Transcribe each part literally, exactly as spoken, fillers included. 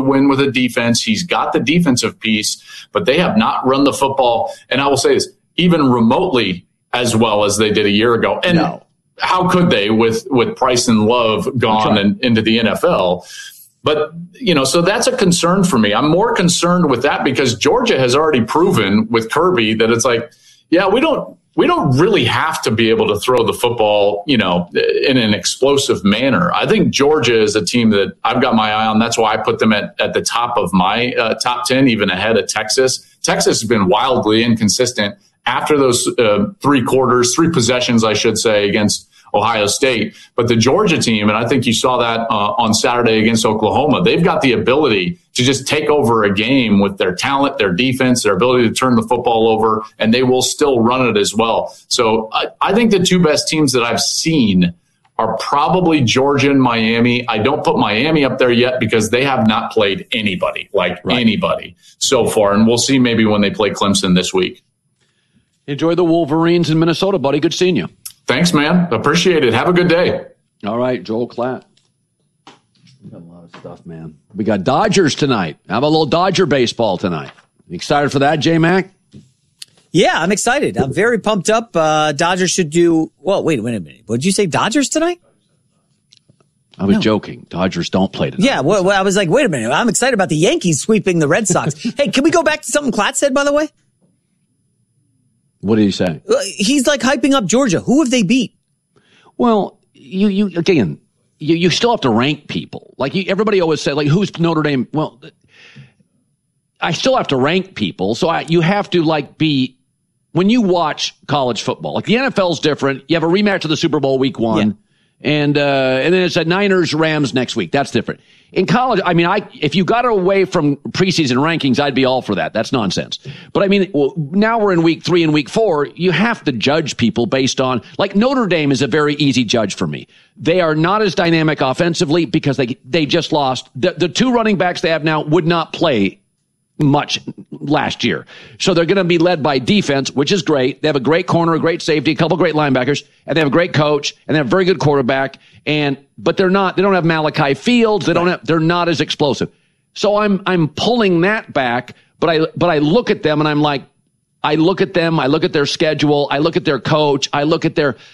win with a defense. He's got the defensive piece, but they have not run the football. And I will say this, even remotely as well as they did a year ago. And no. How could they with, with Price and Love gone and into the N F L? But, you know, so that's a concern for me. I'm more concerned with that because Georgia has already proven with Kirby that it's like, yeah, we don't we don't really have to be able to throw the football, you know, in an explosive manner. I think Georgia is a team that I've got my eye on. That's why I put them at, at the top of my uh, top ten, even ahead of Texas. Texas has been wildly inconsistent after those uh, three quarters, three possessions, I should say, against Ohio State. But the Georgia team, and I think you saw that uh, on Saturday against Oklahoma, they've got the ability to just take over a game with their talent, their defense, their ability to turn the football over, and they will still run it as well. So I, I think the two best teams that I've seen are probably Georgia and Miami. I don't put Miami up there yet because they have not played anybody, like right. anybody so far. And we'll see maybe when they play Clemson this week. Enjoy the Wolverines in Minnesota, buddy. Good seeing you. Thanks, man. Appreciate it. Have a good day. All right, Joel Klatt. We got a lot of stuff, man. We got Dodgers tonight. Have a little Dodger baseball tonight. You excited for that, J-Mac? Yeah, I'm excited. I'm very pumped up. Uh, Dodgers should do, well, wait, wait a minute. What did you say, Dodgers tonight? I was no. joking. Dodgers don't play tonight. Yeah, well, well, I was like, wait a minute. I'm excited about the Yankees sweeping the Red Sox. Hey, can we go back to something Klatt said, by the way? What did he say? He's like hyping up Georgia. Who have they beat? Well, you, you, again, you, you still have to rank people. Like you, everybody always said, like, who's Notre Dame? Well, I still have to rank people. So I, you have to like be, when you watch college football, like the N F L's different. You have a rematch of the Super Bowl week one. Yeah. And, uh, and then it's a Niners Rams next week. That's different. In college, I mean, I, if you got away from preseason rankings, I'd be all for that. That's nonsense. But I mean, well, now we're in week three and week four. You have to judge people based on, like Notre Dame is a very easy judge for me. They are not as dynamic offensively because they, they just lost. The, the two running backs they have now would not play much last year. So they're going to be led by defense, which is great. They have a great corner, a great safety, a couple great linebackers, and they have a great coach, and they have a very good quarterback. And, but they're not, they don't have Malachi Fields. They don't have, they're not as explosive. So I'm, I'm pulling that back, but I, but I look at them and I'm like, I look at them, I look at their schedule, I look at their coach, I look at their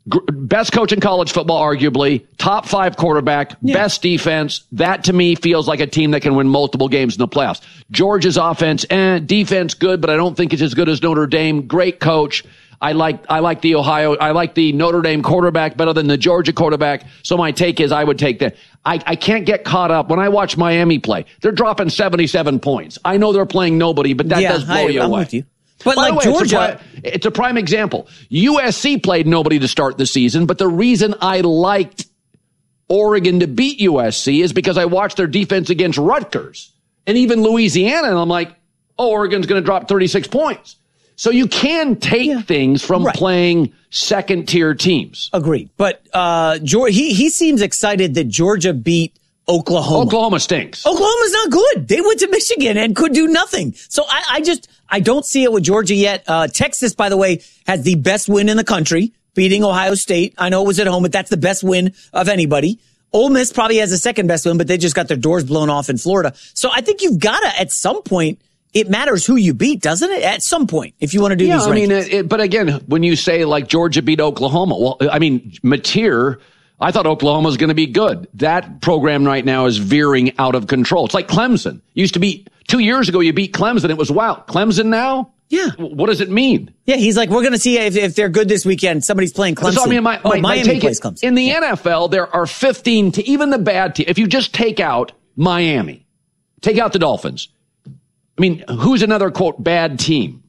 best coach in college football, arguably, top five quarterback, yeah. best defense. That to me feels like a team that can win multiple games in the playoffs. Georgia's offense, eh, defense good, but I don't think it's as good as Notre Dame. Great coach. I like, I like the Ohio, I like the Notre Dame quarterback better than the Georgia quarterback. So my take is I would take that. I, I can't get caught up when I watch Miami play. They're dropping seventy-seven points. I know they're playing nobody, but that yeah, does blow I, you I'm away. With you. But By like the way, Georgia, it's a, prime, it's a prime example. U S C played nobody to start the season, but the reason I liked Oregon to beat U S C is because I watched their defense against Rutgers and even Louisiana, and I'm like, oh, Oregon's going to drop thirty-six points. So you can take yeah. things from right. playing second-tier teams. Agreed. But uh, Georgia, he he seems excited that Georgia beat Oklahoma. Oklahoma stinks. Oklahoma's not good. They went to Michigan and could do nothing. So I, I just, I don't see it with Georgia yet. Uh, Texas, by the way, has the best win in the country, beating Ohio State. I know it was at home, but that's the best win of anybody. Ole Miss probably has the second best win, but they just got their doors blown off in Florida. So I think you've got to, at some point, it matters who you beat, doesn't it? At some point, if you want to do yeah, these rankings. I mean, it, it, but again, when you say like Georgia beat Oklahoma, well, I mean, Mateer, I thought Oklahoma was going to be good. That program right now is veering out of control. It's like Clemson. Used to be, two years ago, you beat Clemson. It was, wow, Clemson now? Yeah. What does it mean? Yeah, he's like, we're going to see if, if they're good this weekend. Somebody's playing Clemson. So, I mean, my, oh, my, Miami my take plays is, Clemson. in the yeah. N F L, there are fifteen to even the bad team. If you just take out Miami, take out the Dolphins. I mean, who's another, quote, bad team?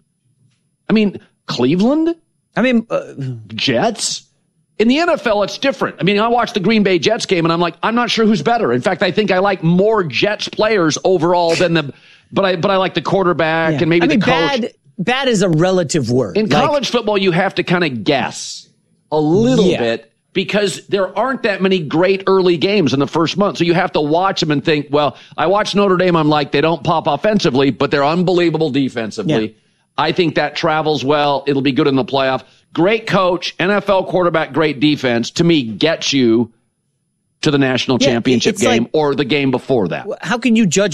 I mean, Cleveland? I mean, uh, Jets? In the N F L, it's different. I mean, I watched the Green Bay Jets game, and I'm like, I'm not sure who's better. In fact, I think I like more Jets players overall than the, but I, but I like the quarterback yeah. and maybe I mean, the coach. Bad, bad is a relative word. In like, college football, you have to kind of guess a little yeah. bit because there aren't that many great early games in the first month. So you have to watch them and think, well, I watched Notre Dame. I'm like, they don't pop offensively, but they're unbelievable defensively. Yeah. I think that travels well. It'll be good in the playoff. Great coach, N F L quarterback, great defense, to me, gets you to the national yeah, championship game like, or the game before that. How can you judge